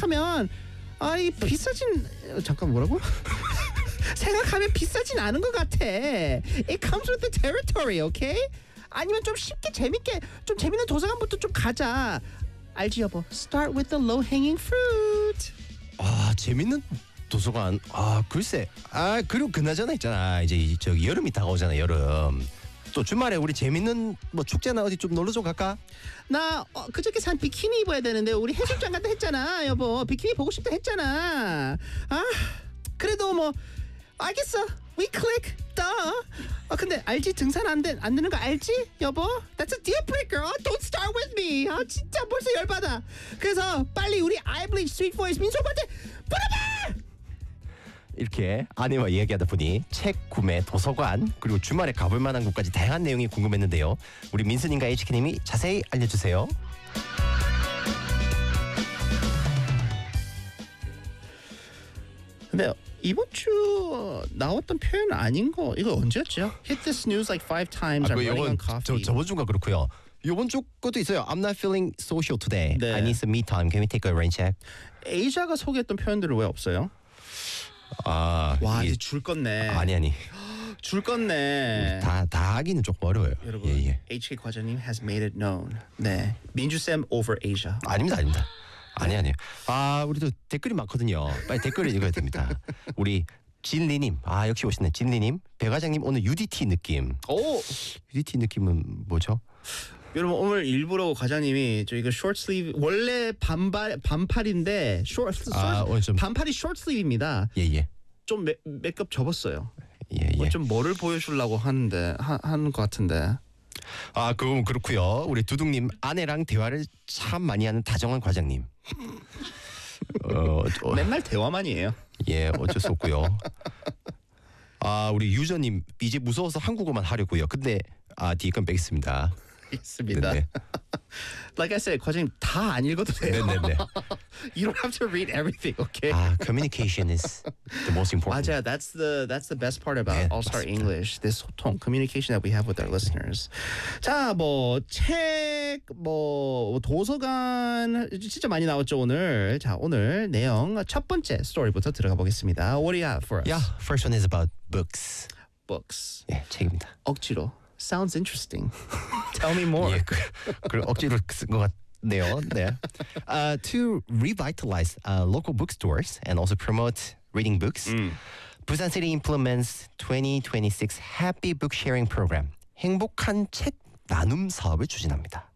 생각하면 이 비싸진 잠깐 뭐라고? 생각하면 비싸진 않은 것 같아. It comes with the territory, okay? 아니면 좀 쉽게 재밌게 좀 재밌는 도서관부터 좀 가자. 알지 여보? Start with the low-hanging fruit. 재밌는 도서관. 글쎄. 그리고 그나저나 있잖아. 이제 저기 여름이 다가오잖아. 여름. 또 주말에 우리 재밌는 뭐 축제나 어디 좀 놀러 좀 갈까? 나 그저께 산 비키니 입어야 되는데 우리 해수욕장 간다 했잖아 여보. 비키니 보고 싶다 했잖아. 그래도 뭐 알겠어. We click. 근데 알지? 등산 안 되는 거 알지? 여보? That's a deal breaker. Don't start with me. 진짜 벌써 열받아. 그래서 빨리 우리 I Bleach Sweet Voice 민수 오빠한테 물어봐. 이렇게 아내와 이야기하다 보니 책 구매, 도서관 그리고 주말에 가볼 만한 곳까지 다양한 내용이 궁금했는데요. 우리 민수님과 HK님이 자세히 알려주세요. 근데 이번 주 나왔던 표현 아닌 거 이거 언제였죠? Hit the snooze like 5 times. I'm running on coffee. 저번 주가 그렇고요. 이번 주 것도 있어요. I'm not feeling social today. 네. I need some me time. Can we take a rain check? 에이자가 소개했던 표현들은 왜 없어요? 와 이제 줄 껐네. 아니. 줄 껐네. 다 하기는 조금 어려워요. 여러분, HK 과장님 has made it known. 네, 민주쌤 over Asia. 아닙니다. 아니에요. 우리도 댓글이 많거든요. 빨리 댓글을 읽어야 됩니다. 우리 진리님, 역시 오시네. 진리님, 배 과장님 오늘 UDT 느낌. UDT 느낌은 뭐죠? 여러분 오늘 일부러 과장님이 저 이거 short sleeve 원래 반팔인데 반팔이 short sleeve입니다. 좀 메이크업 접었어요. 좀 뭐를 보여주려고 하는 것 같은데. 그건 그렇고요. 우리 두둥님 아내랑 대화를 참 많이 하는 다정한 과장님. 맨날 대화만이에요. 어쩔 수 없고요. 우리 유저님 이제 무서워서 한국어만 하려고요. 근데 뒤에 건 빼겠습니다. 있습니다. Like I said, 과장님 다 안 읽어도 돼요. 네네네. You don't have to read everything, okay? Communication is the most important. 맞아요. That's the best part about All-Star English. This 소통, communication that we have with our listeners. 자, 책, 도서관 진짜 많이 나왔죠 오늘. 자, 오늘 내용 첫 번째 스토리부터 들어가 보겠습니다. What do you have for us? First one is about books. Books. 책입니다. 억지로. Sounds interesting. Tell me more. 그 억지로 쓴 것 같네요. 네. To revitalize local bookstores and also promote reading books, Busan City implements 2026 Happy Book Sharing Program. 행복한 책 나눔 사업을 추진합니다.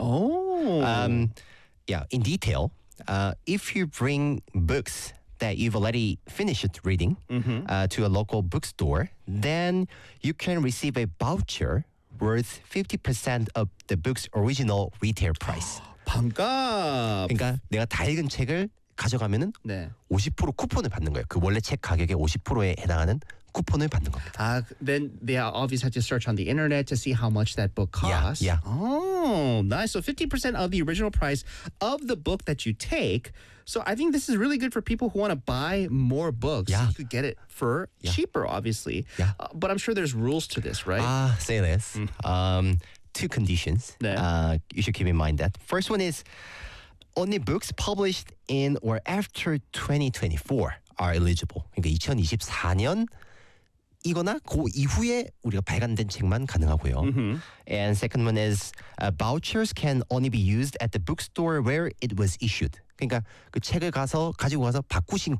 In detail, if you bring books that you've already finished reading to a local bookstore, then you can receive a voucher worth 50% of the book's original retail price. 반값. 그러니까 내가 다 읽은 책을 가져가면은 50% 쿠폰을 받는 거예요. 그 원래 책 가격의 50%에 해당하는 쿠폰을 받는 겁니다. Then they obviously have to search on the internet to see how much that book costs. Oh, nice. So 50% of the original price of the book that you take. So I think this is really good for people who want to buy more books. You could get it for cheaper, obviously. But I'm sure there's rules to this, right? Say this. Two conditions. You should keep in mind that. First one is only books published in or after 2024 are eligible. 그러니까 2024년 이거나 그 이후에 우리가 발간된 책만 가능하고요. And second one is vouchers can only be used at the bookstore where it was issued. 그러니까 그 책을 가지고 가서 바꾸신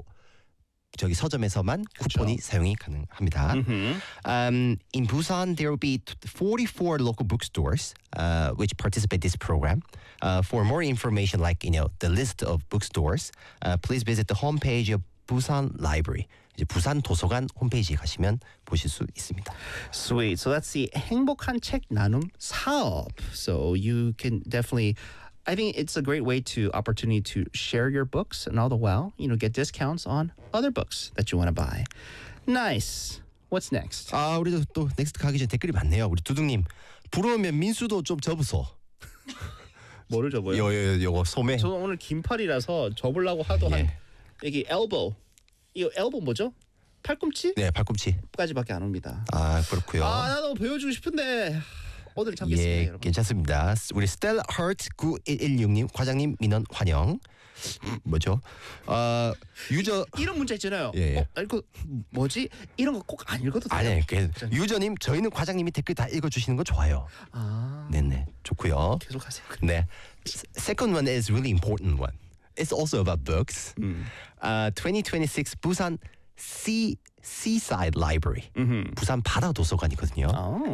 저기 서점에서만 쿠폰이 사용이 가능합니다. In Busan, there will be 44 local bookstores which participate in this program. For more information, like the list of bookstores, please visit the homepage of Busan Library. 이제 부산 도서관 홈페이지에 가시면 보실 수 있습니다. Sweet. So that's the 행복한 책 나눔 사업. So you can definitely. I think it's a great way to opportunity to share your books and all the while, get discounts on other books that you want to buy. Nice. What's next? 우리도 또 넥스트 가기 전에 댓글이 많네요. 우리 두둥님 부러우면 민수도 좀 접으소. 뭐를 접어요? 요거 소매. 저는 오늘 긴팔이라서 접으려고 하도 한 여기 elbow. 이거 elbow 뭐죠? 팔꿈치? 네, 팔꿈치. 까지밖에 안 옵니다. 그렇고요. 나도 보여주고 싶은데. 오늘 잡겠습니다, 여러분. 괜찮습니다. 우리 스텔라 허트 9116님 과장님 민원 환영. 뭐죠? 유저 이런 문자 있잖아요. 예, 예. 이거 뭐지? 이런 거 꼭 안 읽어도 돼요. 아니, 유저님 저희는 과장님이 댓글 다 읽어주시는 거 좋아요. 네네, 좋고요. 계속하세요. 네. Second one is really important one. It's also about books. 2026 부산 Seaside Library. 부산 바다 도서관이거든요.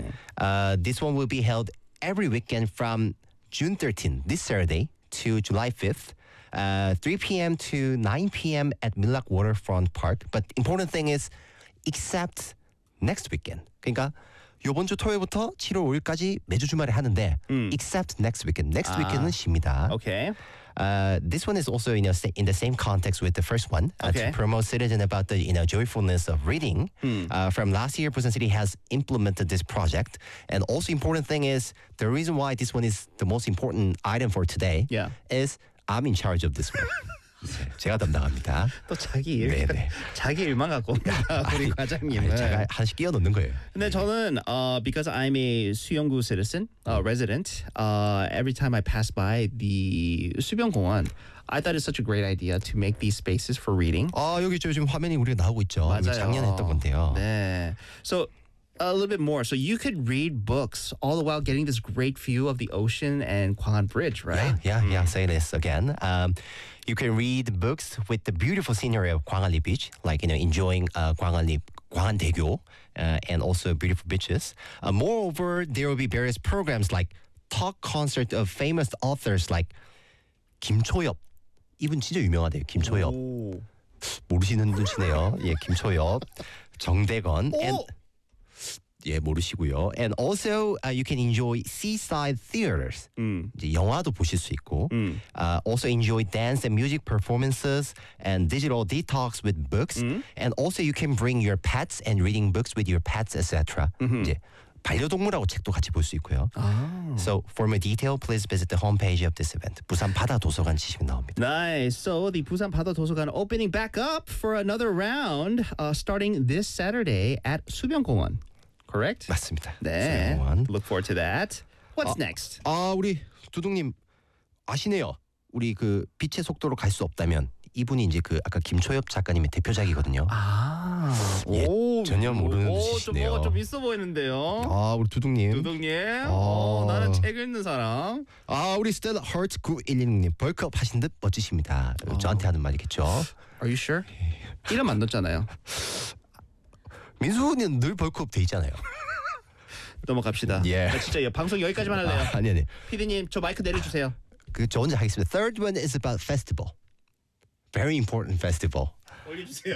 This one will be held every weekend from June 13th, this Saturday, to July 5th. 3 p.m. to 9 p.m. at Millak Waterfront Park. But important thing is, except next weekend. 그러니까 이번 주 토요일부터 7월 5일까지 매주 주말에 하는데, except next weekend. Next weekend은 쉽니다. Okay. This one is also in the same context with the first one to promote citizen about the joyfulness of reading. From last year, Busan City has implemented this project, and also important thing is the reason why this one is the most important item for today is I'm in charge of this one. 제가 담당합니다. 또 자기 일, 자기 일만 갖고 우리 과장님은. 제가 하나씩 끼워 넣는 거예요. 근데 저는 because I'm a 수영구 citizen, resident, every time I pass by the 수변공원, I thought it's such a great idea to make these spaces for reading. 여기 지금 화면이 우리가 나오고 있죠. 맞아요. 작년에 했던 건데요. 네. So a little bit more. So you could read books all the while getting this great view of the ocean and Gwangan Bridge, right? Yeah. Say this again. You can read books with the beautiful scenery of Gwangalli Beach, like enjoying Gwanghandaegyo and also beautiful beaches. Moreover, there will be various programs like talk concert of famous authors like 김초엽. 이분 진짜 유명하대요. 김초엽. 모르시는 분이시네요. 예, 김초엽, 정대건, and 예, 모르시고요. And also you can enjoy seaside theaters. 이제 영화도 보실 수 있고. Also enjoy dance and music performances and digital detox with books. And also you can bring your pets and reading books with your pets, etc. 이제 반려동물하고 책도 같이 볼 수 있고요. So for more detail, please visit the homepage of this event. 부산 바다 도서관 치시면 나옵니다. Nice. So the Busan 바다 도서관 opening back up for another round, starting this Saturday at 수변공원. Correct? 맞습니다. 네. Look forward to that. What's next? 우리 두둥님 아시네요. 우리 그 빛의 속도로 갈 수 없다면 이분이 이제 그 아까 김초엽 작가님의 대표작이거든요. 전혀 모르는 분이시네요. 뭐가 좀 있어 보이는데요. 우리 두둥님. 나는 책 읽는 사람. 우리 스텔라 허트 9116님 벌크업 하신 듯 멋지십니다. 저한테 하는 말이겠죠. Are you sure? 이름 안 넣었잖아요. 민수는 늘 벌크업 돼 있잖아요. 넘어갑시다. 진짜 방송 여기까지만 할래요. 아니. PD님 저 마이크 내려주세요. 저 혼자 하겠습니다. Third one is about festival. Very important festival. 올려주세요.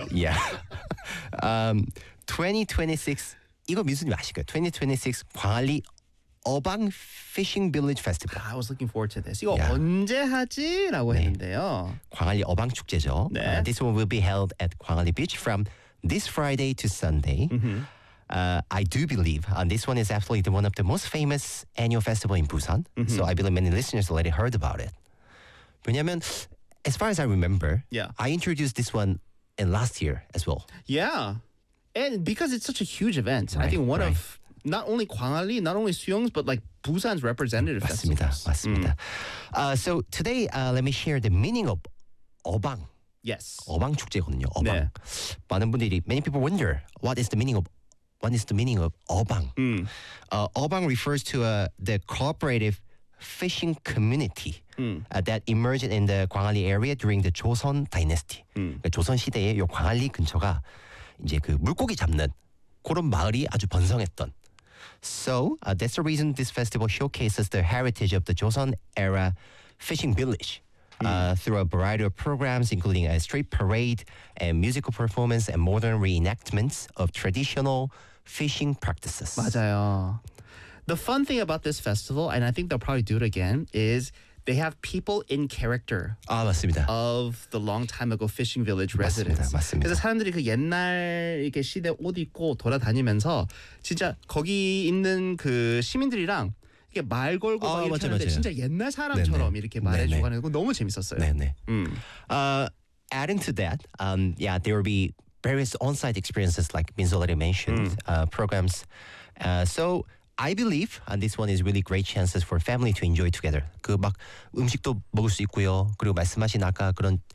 2026 이거 민수님 아실까요? 2026 광안리 어방 피싱 빌리지 페스티벌. I was looking forward to this. 이거 언제 하지라고 했는데요. 광안리 어방 축제죠. This one will be held at 광안리 Beach from this Friday to Sunday. I do believe this one is absolutely one of the most famous annual festival in Busan. So I believe many listeners already heard about it. 왜냐면 as far as I remember, I introduced this one in last year as well. Yeah. And because it's such a huge event, I think one of not only 광안리, not only 수영's, but like Busan's representative festivals. 맞습니다. So today, let me share the meaning of 어방. Yes. 어방 축제거든요. 어방. 많은 분들이 many people wonder what is the meaning of 어방. 어방 refers to the cooperative fishing community that emerged in the 광안리 area during the 조선 dynasty. 그러니까 조선 시대에 요 광안리 근처가 이제 그 물고기 잡는 그런 마을이 아주 번성했던. So that's the reason this festival showcases the heritage of the Joseon era fishing village. Through a variety of programs, including a street parade and musical performance and modern reenactments of traditional fishing practices. 맞아요. The fun thing about this festival, and I think they'll probably do it again, is they have people in character 맞습니다. of the long time ago fishing village residents. 맞습니다. 그래서 사람들이 그 옛날 이렇게 시대 옷 입고 돌아다니면서 진짜 거기 있는 그 시민들이랑 이렇게 말 걸고 막 이렇게 하는데 진짜 옛날 사람처럼 이렇게 말해주고 하는 거 너무 재밌었어요. Adding to that, there will be various on-site experiences like Minzo already mentioned, programs. So I believe this one is really great chances for family to enjoy together. 그 막 음식도 먹을 수 있고요. 그리고 말씀하신 아까 그런